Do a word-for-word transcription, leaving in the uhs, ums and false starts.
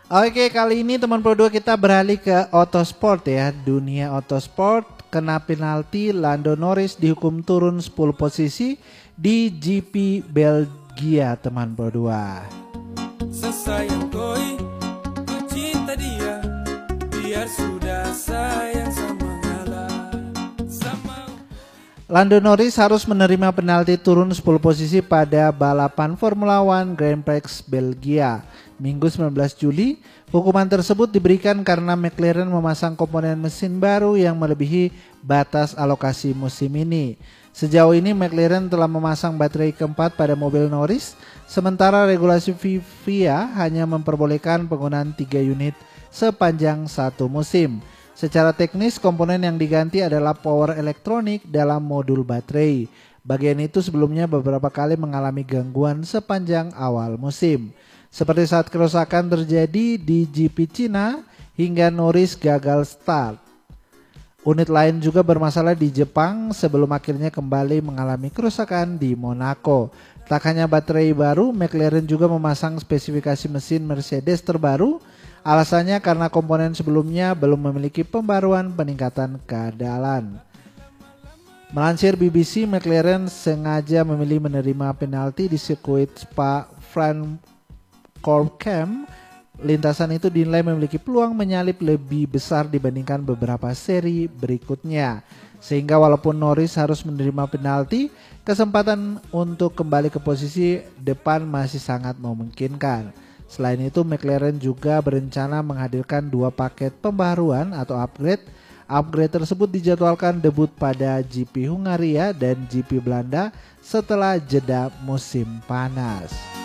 Oke, kali ini teman Pro dua kita beralih ke autosport ya. Dunia autosport kena penalti, Lando Norris dihukum turun sepuluh posisi di G P Belgia teman Pro dua. Sesayang koi, ku cinta dia, biar sudah sayang sama ngalah. Sama... Lando Norris harus menerima penalti turun sepuluh posisi pada balapan Formula One Grand Prix Belgia. Minggu sembilan belas Juli, hukuman tersebut diberikan karena McLaren memasang komponen mesin baru yang melebihi batas alokasi musim ini. Sejauh ini McLaren telah memasang baterai keempat pada mobil Norris, sementara regulasi FIA hanya memperbolehkan penggunaan tiga unit sepanjang satu musim. Secara teknis, komponen yang diganti adalah power elektronik dalam modul baterai. Bagian itu sebelumnya beberapa kali mengalami gangguan sepanjang awal musim. Seperti saat kerusakan terjadi di G P Cina hingga Norris gagal start. Unit lain juga bermasalah di Jepang sebelum akhirnya kembali mengalami kerusakan di Monaco. Tak hanya baterai baru, McLaren juga memasang spesifikasi mesin Mercedes terbaru. Alasannya karena komponen sebelumnya belum memiliki pembaruan peningkatan keandalan. Melansir B B C, McLaren sengaja memilih menerima penalti di sirkuit Spa-Francorchamps. Lintasan itu dinilai memiliki peluang menyalip lebih besar dibandingkan beberapa seri berikutnya. Sehingga walaupun Norris harus menerima penalti, kesempatan untuk kembali ke posisi depan masih sangat memungkinkan. Selain itu, McLaren juga berencana menghadirkan dua paket pembaruan atau upgrade. Upgrade tersebut dijadwalkan debut pada G P Hungaria dan G P Belanda setelah jeda musim panas.